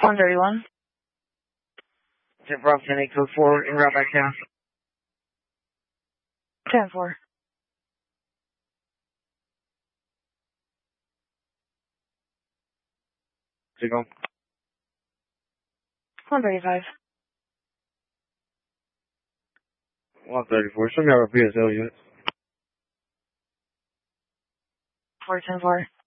131. Jet Rock 10 code 4 en route back down. 10-4. Signal. 135. 134. Show me our PSL units. 410-4.